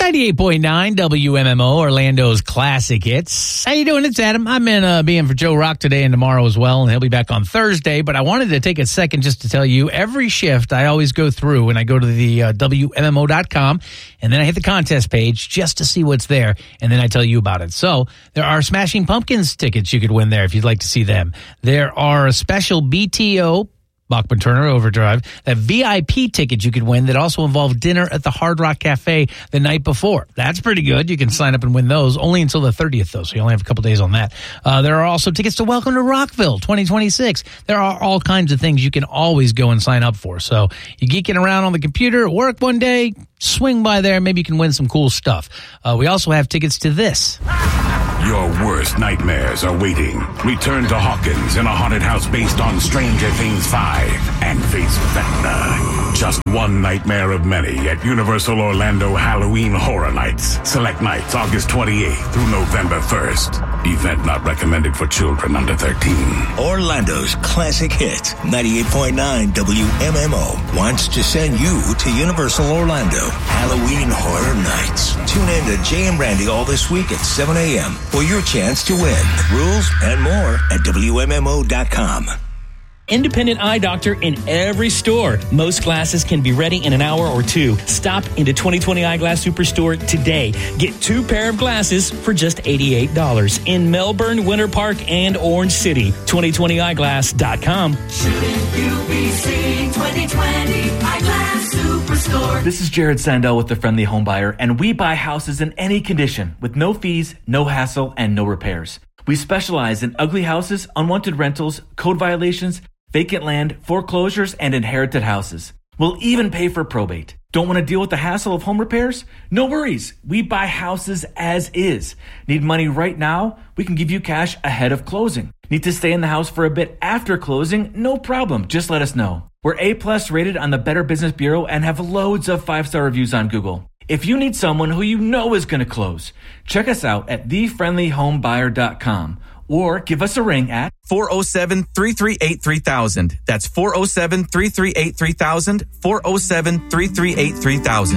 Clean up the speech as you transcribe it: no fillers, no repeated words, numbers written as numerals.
98.9 WMMO, Orlando's classic hits. How you doing? It's Adam. I'm in being for Joe Rock today and tomorrow as well, and he'll be back on Thursday. But I wanted to take a second just to tell you, every shift I always go through when I go to the WMMO.com, and then I hit the contest page just to see what's there, and then I tell you about it. So there are Smashing Pumpkins tickets you could win there if you'd like to see them. There are a special BTO, Bachman Turner Overdrive, that VIP ticket you could win that also involved dinner at the Hard Rock Cafe the night before. That's pretty good. You can sign up and win those only until the 30th, though, so you only have a couple days on that. There are also tickets to Welcome to Rockville 2026. There are all kinds of things you can always go and sign up for. So you're geeking around on the computer at work one day, swing by there. Maybe you can win some cool stuff. We also have tickets to this. Your worst nightmares are waiting. Return to Hawkins in a haunted house based on Stranger Things 5 and face Vecna. Just one nightmare of many at Universal Orlando Halloween Horror Nights. Select nights August 28th through November 1st. Event not recommended for children under 13. Orlando's classic hit, 98.9 WMMO, wants to send you to Universal Orlando Halloween Horror Nights. Tune in to Jay and Randy all this week at 7 a.m. for your chance to win. Rules and more at WMMO.com. Independent eye doctor in every store. Most glasses can be ready in an hour or two. Stop into 2020 Eyeglass Superstore today. Get 2 pair of glasses for just $88 in Melbourne, Winter Park, and Orange City. 2020eyeglass.com. Shouldn't you be seeing 2020 Eyeglass Superstore? This is Jared Sandell with The Friendly Home Buyer, and we buy houses in any condition with no fees, no hassle, and no repairs. We specialize in ugly houses, unwanted rentals, code violations, vacant land, foreclosures, and inherited houses. We'll even pay for probate. Don't want to deal with the hassle of home repairs? No worries. We buy houses as is. Need money right now? We can give you cash ahead of closing. Need to stay in the house for a bit after closing? No problem. Just let us know. We're A+ rated on the Better Business Bureau and have loads of 5-star reviews on Google. If you need someone who you know is going to close, check us out at thefriendlyhomebuyer.com. Or give us a ring at 407-338-3000. That's 407-338-3000, 407-338-3000.